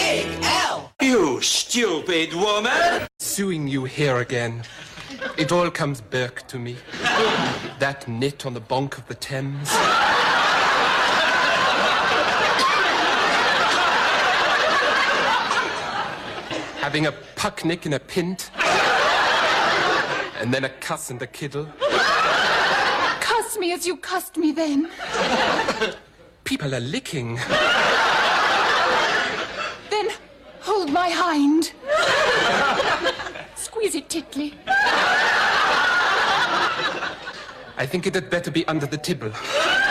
Big L! You stupid woman! Suing you here again. It all comes back to me. That knit on the bonk of the Thames. Having a pucknick in a pint. And then a cuss and a kiddle. Cuss me as you cussed me then. People are licking. Then hold my hind. Squeeze it, Titley. I think it had better be under the tibble.